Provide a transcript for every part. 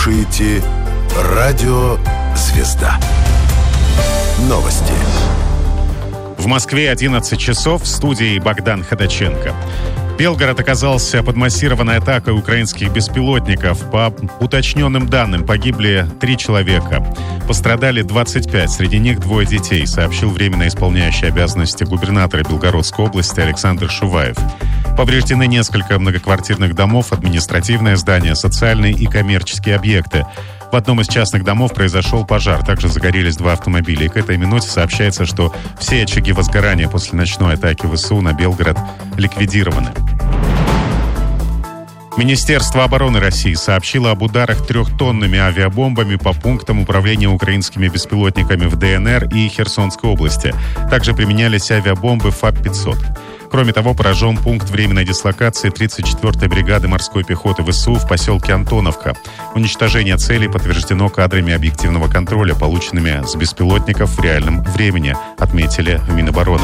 слушаете «Радио Звезда». Новости. В Москве 11 часов, в студии Богдан Ходаченко. Белгород оказался под массированной атакой украинских беспилотников. По уточненным данным, погибли 3 человека. Пострадали 25, среди них 2 детей, сообщил временно исполняющий обязанности губернатора Белгородской области Александр Шуваев. Повреждены несколько многоквартирных домов, административное здание, социальные и коммерческие объекты. В одном из частных домов произошел пожар. Также загорелись 2 автомобиля. И к этой минуте сообщается, что все очаги возгорания после ночной атаки ВСУ на Белгород ликвидированы. Министерство обороны России сообщило об ударах 3-тонными авиабомбами по пунктам управления украинскими беспилотниками в ДНР и Херсонской области. Также применялись авиабомбы ФАП-500. Кроме того, поражен пункт временной дислокации 34-й бригады морской пехоты ВСУ в поселке Антоновка. Уничтожение целей подтверждено кадрами объективного контроля, полученными с беспилотников в реальном времени, отметили в Минобороны.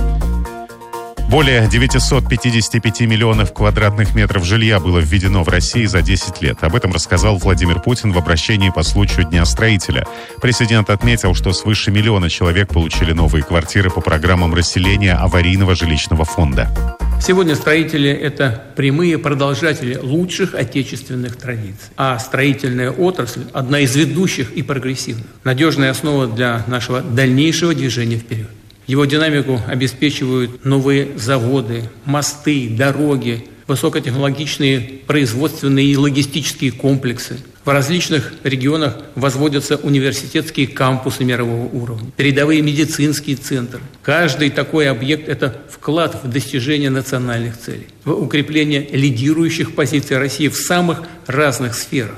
Более 955 миллионов квадратных метров жилья было введено в России за 10 лет. Об этом рассказал Владимир Путин в обращении по случаю Дня строителя. Президент отметил, что свыше 1 миллиона человек получили новые квартиры по программам расселения аварийного жилищного фонда. Сегодня строители – это прямые продолжатели лучших отечественных традиций. А строительная отрасль – одна из ведущих и прогрессивных. Надежная основа для нашего дальнейшего движения вперед. Его динамику обеспечивают новые заводы, мосты, дороги, высокотехнологичные производственные и логистические комплексы. В различных регионах возводятся университетские кампусы мирового уровня, передовые медицинские центры. Каждый такой объект – это вклад в достижение национальных целей, в укрепление лидирующих позиций России в самых разных сферах.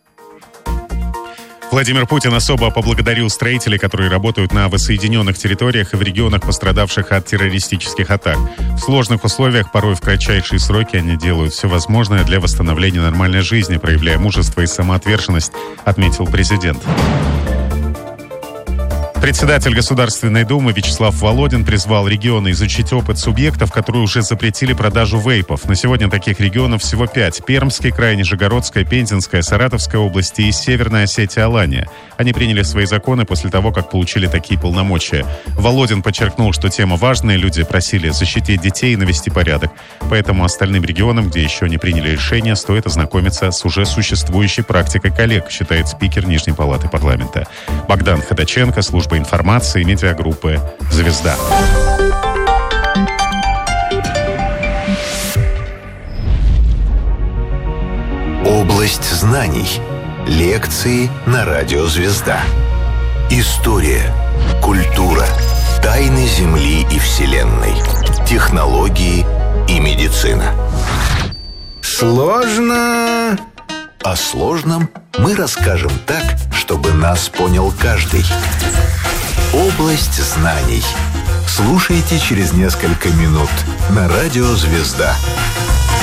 Владимир Путин особо поблагодарил строителей, которые работают на воссоединенных территориях и в регионах, пострадавших от террористических атак. В сложных условиях, порой в кратчайшие сроки, они делают все возможное для восстановления нормальной жизни, проявляя мужество и самоотверженность, отметил президент. Председатель Государственной Думы Вячеслав Володин призвал регионы изучить опыт субъектов, которые уже запретили продажу вейпов. На сегодня таких регионов всего 5. Пермский край, Нижегородская, Пензенская, Саратовская области и Северная Осетия-Алания. Они приняли свои законы после того, как получили такие полномочия. Володин подчеркнул, что тема важная, люди просили защитить детей и навести порядок. Поэтому остальным регионам, где еще не приняли решение, стоит ознакомиться с уже существующей практикой коллег, считает спикер Нижней палаты парламента. Богдан Ходаченко, служба информации медиагруппы «Звезда». Область знаний. Лекции на радио «Звезда». История, культура, тайны Земли и Вселенной, технологии и медицина. Сложно. О сложном мы расскажем так, чтобы нас понял каждый. Область знаний. Слушайте через несколько минут на радио «Звезда».